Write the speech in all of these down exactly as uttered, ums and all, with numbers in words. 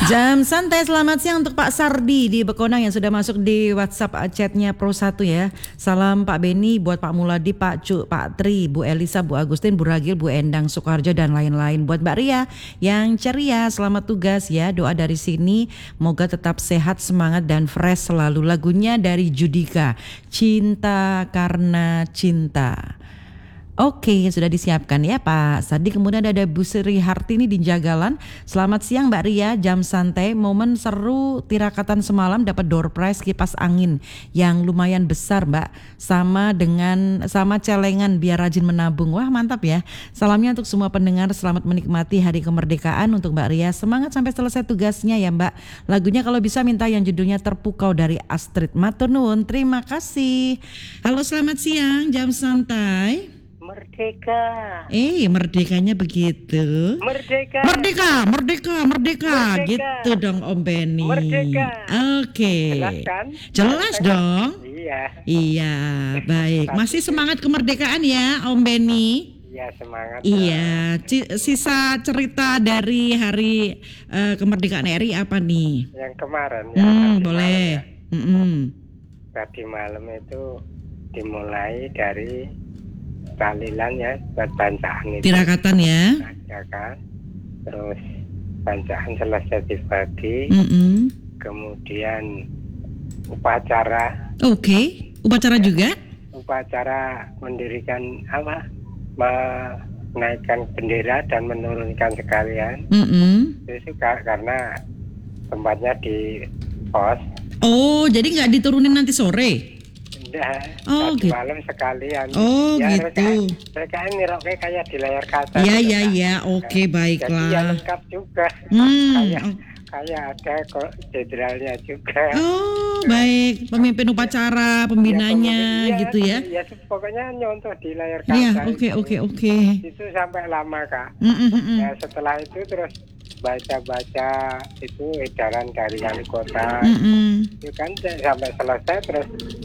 Jam santai, selamat siang untuk Pak Sardi di Bekonang yang sudah masuk di WhatsApp chatnya Pro satu ya. Salam Pak Beni buat Pak Muladi, Pak Cu, Pak Tri, Bu Elisa, Bu Agustin, Bu Ragil, Bu Endang, Sukoharjo dan lain-lain. Buat Mbak Ria yang ceria, selamat tugas ya. Doa dari sini, moga tetap sehat, semangat dan fresh selalu. Lagunya dari Judika, Cinta Karena Cinta. Oke, sudah disiapkan ya Pak Sardi. Kemudian ada Bu Sri Hartini di Jagalan. Selamat siang Mbak Ria, jam santai. Momen seru tirakatan semalam dapat door prize kipas angin yang lumayan besar Mbak. Sama dengan sama celengan biar rajin menabung. Wah mantap ya. Salamnya untuk semua pendengar, selamat menikmati hari kemerdekaan untuk Mbak Ria. Semangat sampai selesai tugasnya ya Mbak. Lagunya kalau bisa minta yang judulnya Terpukau dari Astrid. Matur nuwun, terima kasih. Halo selamat siang, jam santai. Merdeka. Eh, merdekanya begitu. Merdeka. Merdeka, merdeka, merdeka. Merdeka. Gitu dong Om Beni. Merdeka. Oke. Jelas kan? Jelas dong. Iya. Iya, baik. Masih semangat kemerdekaan ya Om Beni? Iya, semangat. Iya, C- sisa cerita dari hari uh, kemerdekaan R I apa nih? Yang kemarin ya. Hmm, tadi boleh. malam ya. Mm-mm. Tadi malam itu dimulai dari tahlilan ya, buat bacaan itu. Tirakatan ya. Ya kan. Terus bacaan selesai dibagi. Mm-mm. Kemudian upacara. Oke, upacara juga? Upacara mendirikan apa? Menaikkan bendera dan menurunkan sekalian. Mm-mm. Itu juga karena tempatnya di pos. Oh, jadi nggak diturunin nanti sore? Udah, Oh, tadi gitu. malam sekalian. Oh, ya, gitu. Mereka ini roknya kayak di layar kaca. Iya, gitu, iya, Kak. iya. Oke, Jadi ya baiklah. lengkap juga. Hmm. Kayak oh. kayak ada kok jenderalnya juga. Oh, baik. Pemimpin upacara, pembinanya, Ya, gitu ya. Ya, pokoknya nyontoh di layar kaca. Iya, oke, itu. oke, oke. Itu sampai lama, Kak. Mm, mm, mm, mm. Ya, setelah itu terus baca-baca itu edaran dari wali kota. Mm, mm. Itu kan sampai selesai, terus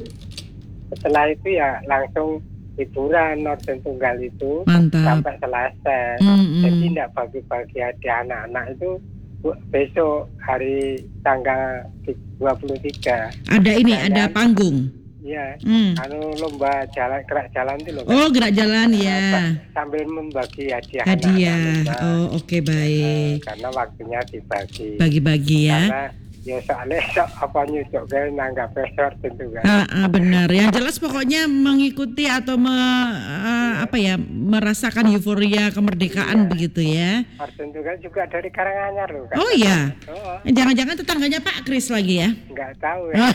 setelah itu ya langsung hiburan Orden Tunggal itu. Mantap. Sampai selesai. Mm, mm. Jadi tidak bagi-bagi hadiah anak-anak itu besok hari tanggal dua puluh tiga. Ada ini, Ya, ada kan? panggung. Iya, Hmm. anu lomba jalan gerak jalan itu loh. Oh, gerak jalan ya. Sambil membagi hadiah. Hadiah. anak-anak. Oh, oke, baik. Karena waktunya dibagi. Bagi-bagi ya. Karena ya soalnya so, apa nyucuk kan nanggap pressure tentu kan. Ah, ah, benar. Yang jelas pokoknya mengikuti atau me, ah, apa ya, merasakan euforia kemerdekaan Iya. begitu ya. Tentu kan juga dari Karanganyar loh kan. Oh iya. Oh, Jangan-jangan tetangganya Pak Kris lagi ya? nggak tahu ya.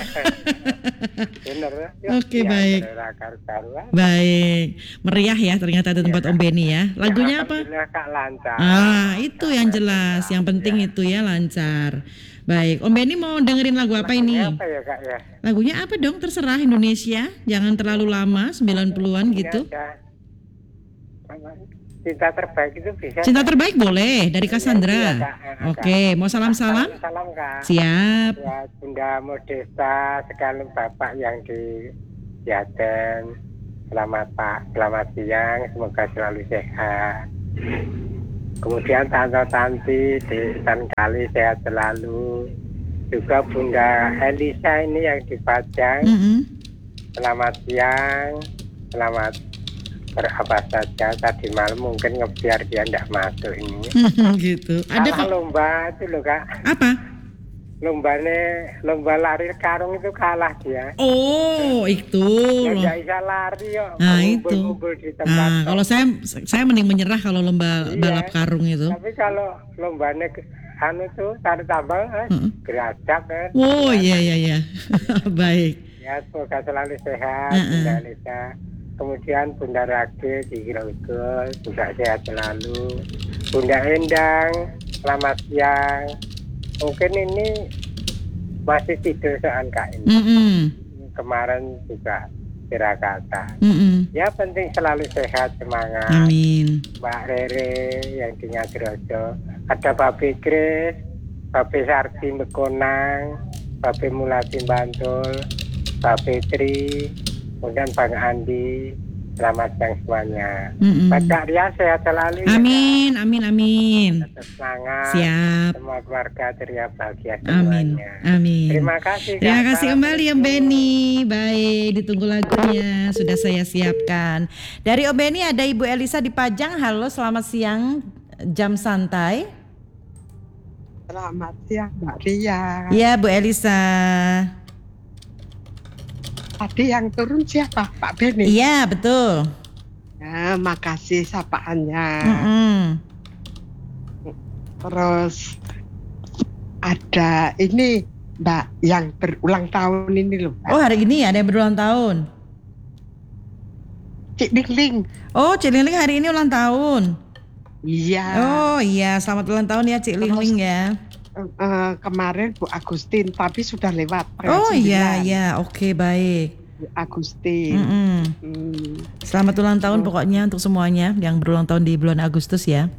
Bener ya. Oke, Ya, baik. bener, karu-karuan. Baik. Meriah ya ternyata ada tempat Iya, Om Beni ya. Lagunya Ya, apa? alhamdulillah, Kak, lancar. Ah, itu yang jelas. Yang penting Ya. itu ya lancar. Baik, Om Beni mau dengerin lagu apa ini? Lagunya apa ya, Kak ya? Lagunya apa dong? Terserah Indonesia. Jangan terlalu lama, sembilan puluhan gitu. Ini ada- apa, Cinta terbaik itu bisa. Cinta Kak? terbaik boleh dari Iya, Cassandra. iya, Kak. Iya, Kak. Oke, mau salam-salam? Salam, salam, Kak. Siap. Ya, Bunda Modesta, sekalian Bapak yang di Jaten. Selamat Pak, selamat siang, semoga selalu sehat. Kemudian Tante Tanti di Tankali sehat selalu. Juga Bunda Elisa ini yang di Pajang. Mm-mm. Selamat siang, selamat berapa saja. Tadi malam mungkin ngebiar dia tidak masuk ini. gitu. Ada Kalah kok. lomba itu loh, Kak. Apa? Lombanya, lomba lari karung itu kalah dia. Oh, itu. Ya loh. nggak bisa lari yuk. Nah, itu. Ngumpul-ngumpul di tempat. Nah, kalau saya saya mending menyerah kalau lomba Iya. balap karung itu. Tapi kalau lombanya ke- anu tuh tarik tambang, eh, Heeh. gerajak kan. Oh, iya iya iya. Baik. Ya semoga selalu sehat, Heeh. Bunda Lisa. Kemudian Bunda Rage di Grogol juga sehat selalu. Bunda Endang, selamat siang. Mungkin ini masih tidur soal Kak ini. Mm-mm. Kemarin juga tirakatan. Mm-mm. Ya penting selalu sehat, semangat. Amin. Mbak Rere yang di Ngadrojo, ada Babe Kris, Babe Sardi Mekonang, Babe Mulati Bantul, Babe Tri, kemudian Bang Andi, Selamat siang semuanya. Mm-mm. Pak Kak Ria sehat selalu. ya, Amin, amin, amin. Kak. Tetap semangat. Siap. Semua keluarga ceria bahagia Amin, semuanya. amin. Terima kasih. Kak. Terima kasih Salam kembali Om terus. Beni. Baik, ditunggu lagunya. Sudah saya siapkan. Dari Om Beni ada Ibu Elisa di Pajang. Halo, selamat siang. Jam santai. Selamat siang Mbak Ria. Ya, Bu Elisa. Tadi yang turun siapa? Pak Beni? Iya, betul. Ya, makasih sapaannya. Mm-mm. Terus ada ini Mbak yang berulang tahun ini loh Mbak. Oh, hari ini ada yang berulang tahun. Cik Dingling. Oh, Cik Lingling hari ini ulang tahun. Iya. Oh iya, selamat ulang tahun ya Cik Lingling ya. Eh, eh, kemarin Bu Agustin, tapi sudah lewat. tanggal Oh iya sembilan. iya, oke baik. Bu Agustin. Mm-mm. Hmm, Selamat ulang tahun pokoknya untuk semuanya yang berulang tahun di bulan Agustus ya.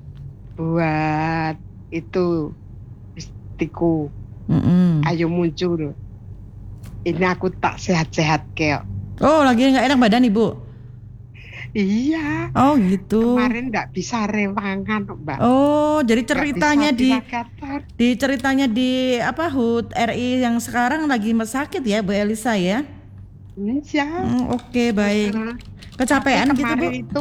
buat itu istriku, Mm-mm. ayo muncul. Ini aku tak sehat-sehat kayak. Oh lagi nggak enak badan Ibu? Iya. Oh gitu. Kemarin nggak bisa rewangan, Mbak. Oh jadi Nggak ceritanya bisa di dilakukan. di ceritanya di apa H U T R I yang sekarang lagi sakit ya Bu Elisa ya? Iya. Hmm, oke baik. Nah, Kecapean tapi gitu Bu? kemarin itu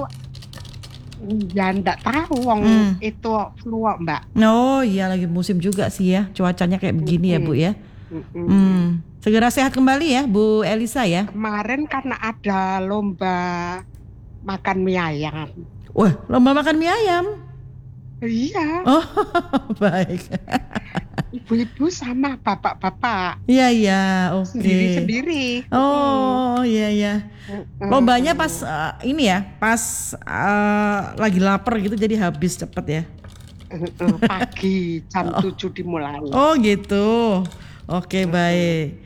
ya nggak tahu wong Hmm. itu flu, Mbak. Oh iya lagi musim juga sih ya, cuacanya kayak begini ya Bu ya. Mm-mm. Hmm. Segera sehat kembali ya Bu Elisa ya. Kemarin karena ada lomba makan mie ayam. Wah, lomba makan mie ayam. Iya. Oh, baik. Ibu-ibu sama bapak-bapak Iya iya, oke. sendiri-sendiri. Oh, iya iya. Mm-mm. Lombanya pas eh, ini ya, pas eh, lagi lapar gitu jadi habis cepet ya. Mm-mm. Pagi jam tujuh dimulai. Oh, gitu. Oke, baik.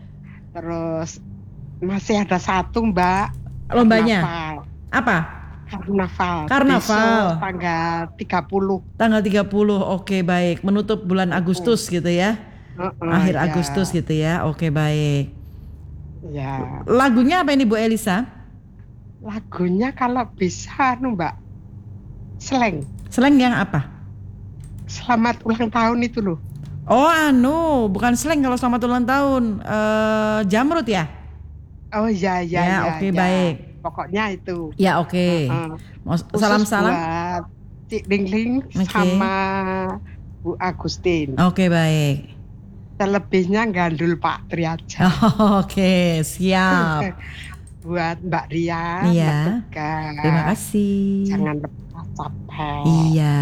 Terus masih ada satu, Mbak. Lombanya Karnaval. apa? Karnaval. Karnaval. Besok tanggal tiga puluh. Tanggal tiga puluh. Oke, baik. Menutup bulan Agustus gitu ya. Uh-uh, Akhir ya. Agustus gitu ya. Oke, baik. Ya. Lagunya apa ini Bu Elisa? Lagunya kalau bisa anu, Mbak. Slang. Slang yang apa? Selamat ulang tahun itu loh. Oh, anu, bukan slang kalau selamat ulang tahun. Eh, Jamrut ya? Oh iya iya Ya, iya. oke, iya. baik. Pokoknya itu. Ya, oke. Uh-uh. Mau Khusus salam-salam? buat Cik Dingling Oke. sama Bu Agustin. Oke, baik. Terlebihnya gandul Pak Tri aja. Oke, siap. Buat Mbak Ria, Iya. Mbak Tegar. Terima kasih. Jangan lepas capek. Iya.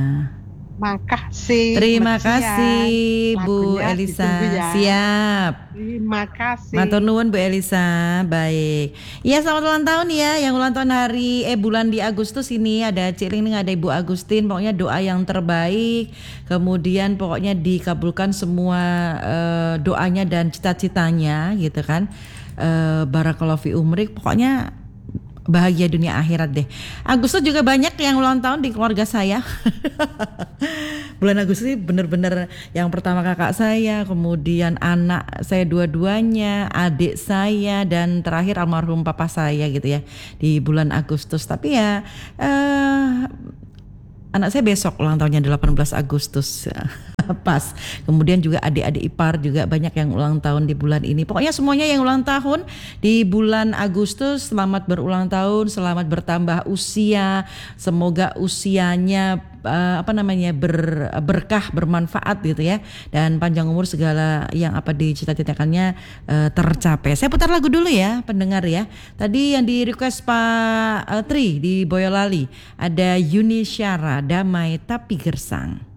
Makasih. Terima Mbak Cia. kasih Bu Lagunya Elisa. ditunggu ya. Siap. Terima kasih. Matur nuwun Bu Elisa. Baik. Iya, selamat ulang tahun ya. Yang ulang tahun hari eh bulan di Agustus ini ada Cik Lingling, ada Ibu Agustin. Pokoknya doa yang terbaik. Kemudian pokoknya dikabulkan semua eh, doanya dan cita-citanya gitu kan. Eh, Barakallahu fi umrik. Pokoknya bahagia dunia akhirat deh. Agustus juga banyak yang ulang tahun di keluarga saya. Bulan Agustus ini bener-bener yang pertama kakak saya, kemudian anak saya dua-duanya, adik saya, dan terakhir almarhum papa saya gitu ya di bulan Agustus. Tapi ya eh, anak saya besok ulang tahunnya delapan belas Agustus. Pas. Kemudian juga adik-adik ipar juga banyak yang ulang tahun di bulan ini. Pokoknya semuanya yang ulang tahun di bulan Agustus, selamat berulang tahun, selamat bertambah usia. Semoga usianya uh, apa namanya ber, berkah, bermanfaat gitu ya. Dan panjang umur, segala yang apa dicita-citakannya uh, tercapai. Saya putar lagu dulu ya pendengar ya. Tadi yang di request Pak uh, Tri di Boyolali ada Yuni Syara, Damai Tapi Gersang.